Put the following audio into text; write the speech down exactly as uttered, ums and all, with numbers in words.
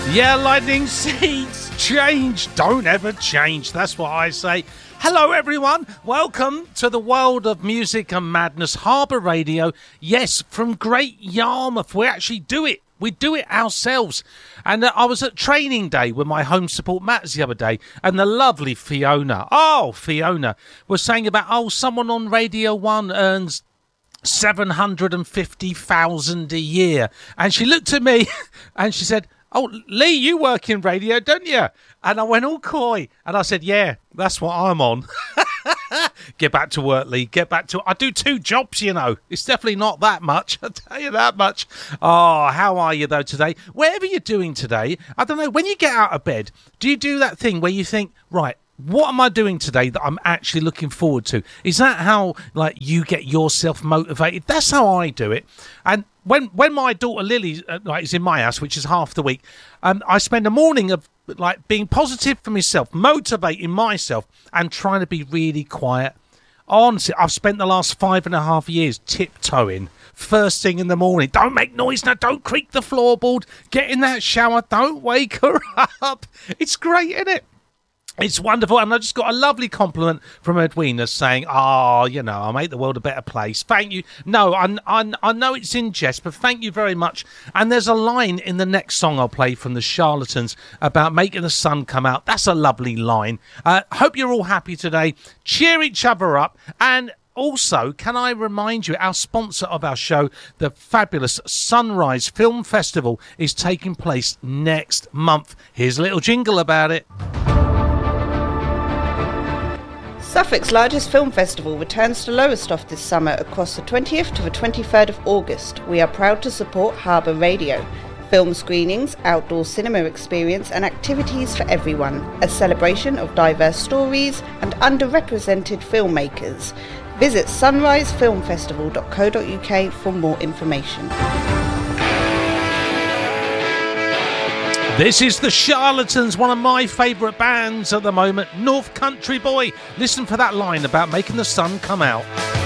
Yeah, lightning seeds change. Don't ever change. That's what I say. Hello, everyone. Welcome to the world of music and madness. Harbour Radio. Yes, from Great Yarmouth. We actually do it. We do it ourselves. And uh, I was at training day with my home support mats the other day, and the lovely Fiona, oh, Fiona, was saying about, oh, someone on Radio one earns seven hundred fifty thousand a year. And she looked at me and she said, oh, Lee, you work in radio, don't you? And I went all coy. And I said, yeah, that's what I'm on. Get back to work, Lee. Get back to... I do two jobs, you know. It's definitely not that much. I'll tell you that much. Oh, how are you, though, today? Whatever you're doing today, I don't know, when you get out of bed, do you do that thing where you think, right, what am I doing today that I'm actually looking forward to? Is that how, like, you get yourself motivated? That's how I do it. And when when my daughter Lily uh, like, is in my house, which is half the week, um, I spend a morning of like being positive for myself, motivating myself, and trying to be really quiet. Honestly, I've spent the last five and a half years tiptoeing. First thing in the morning, don't make noise now, don't creak the floorboard, get in that shower, don't wake her up. It's great, isn't it? It's wonderful, and I just got a lovely compliment from Edwina saying, oh, you know, I make the world a better place. Thank you. No, I, I, I know it's in jest, but thank you very much. And there's a line in the next song I'll play from the Charlatans about making the sun come out. That's a lovely line. I uh, hope you're all happy today. Cheer each other up. And also, can I remind you, our sponsor of our show, the fabulous Sunrise Film Festival, is taking place next month. Here's a little jingle about it. Suffolk's largest film festival returns to Lowestoft this summer across the twentieth to the twenty-third of August. We are proud to support Harbour Radio. Film screenings, outdoor cinema experience and activities for everyone. A celebration of diverse stories and underrepresented filmmakers. Visit sunrise film festival dot co dot uk for more information. This is the Charlatans, one of my favourite bands at the moment, North Country Boy. Listen for that line about making the sun come out.